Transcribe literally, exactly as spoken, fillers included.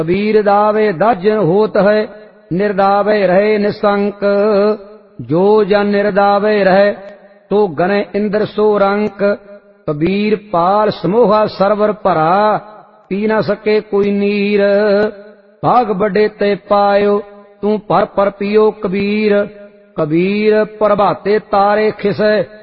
कबीर दावे दस जन होत है, निर्दावे रहे निशंक। जो जन निर्दावे रहे तो गने इंद्र सो रंक। कबीर पाल समोहा सरवर भरा, पी न सके कोई नीर। भाग बड़े ते पायो तू पर पर पियो कबीर। कबीर प्रभाते तारे खिसे,